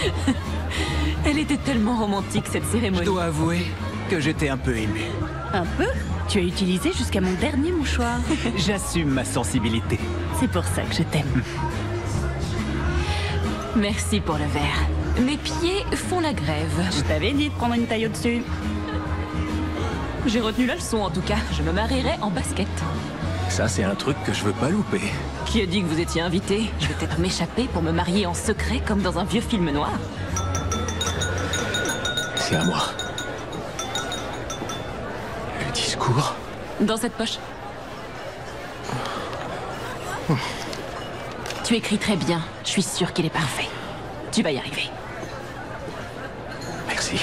Elle était tellement romantique, cette Je cérémonie. dois avouer que j'étais un peu ému. Un peu? Tu as utilisé jusqu'à mon dernier mouchoir. J'assume ma sensibilité. C'est pour ça que je t'aime. Merci pour le verre. Mes pieds font la grève. Je t'avais dit de prendre une taille au-dessus. J'ai retenu la leçon en tout cas. Je me marierai en basket. Ça, c'est un truc que je veux pas louper. Qui a dit que vous étiez invité? Je vais peut-être m'échapper pour me marier en secret comme dans un vieux film noir. C'est à moi. Le discours? Dans cette poche. Tu écris très bien. Je suis sûre qu'il est parfait. Tu vas y arriver. Merci.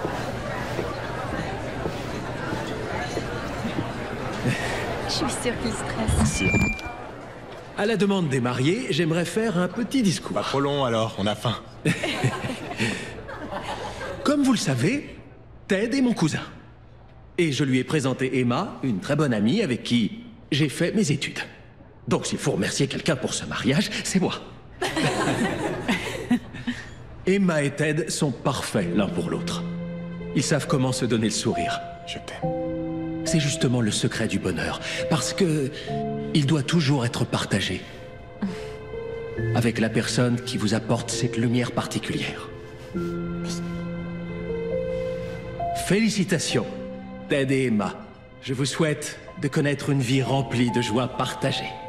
Je suis sûre qu'il stresse. À la demande des mariés, j'aimerais faire un petit discours. Pas trop long alors, on a faim. Comme vous le savez, Ted est mon cousin. Et je lui ai présenté Emma, une très bonne amie avec qui j'ai fait mes études. Donc s'il faut remercier quelqu'un pour ce mariage, c'est moi. Emma et Ted sont parfaits l'un pour l'autre. Ils savent comment se donner le sourire. Je t'aime. C'est justement le secret du bonheur, parce que il doit toujours être partagé avec la personne qui vous apporte cette lumière particulière. Félicitations, Ted et Emma. Je vous souhaite de connaître une vie remplie de joie partagée.